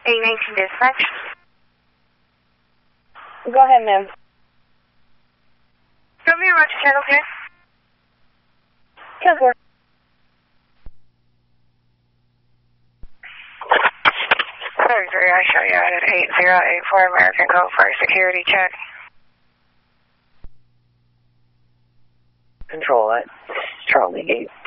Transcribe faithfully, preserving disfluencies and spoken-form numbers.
eight nineteen dispatch. Go ahead, ma'am. Show me your Roger channel, please. ten four. thirty-three, I show you at an eight zero eight four American code for a security check. Control it. Charlie eight